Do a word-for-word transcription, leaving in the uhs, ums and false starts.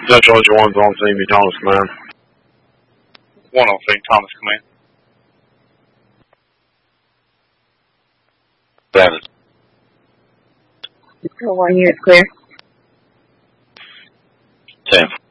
Central Engine one's on scene, be Thomas, command. One on scene, Thomas, command. Seven. One unit clear. Ten.